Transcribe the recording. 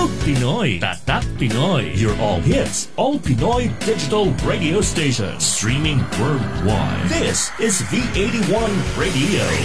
Tugtog Pinoy, Tatak Pinoy. Your all hits, all Pinoy digital radio station. Streaming worldwide. This is V81 Radio.